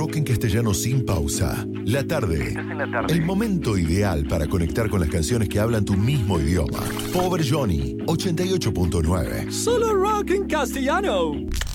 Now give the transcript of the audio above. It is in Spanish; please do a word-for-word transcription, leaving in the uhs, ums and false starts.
rock en castellano sin pausa. La tarde. La tarde. El momento ideal para conectar con las canciones que hablan tu mismo idioma. Pobre Johnny, ochenta y ocho punto nueve. Solo rock en castellano.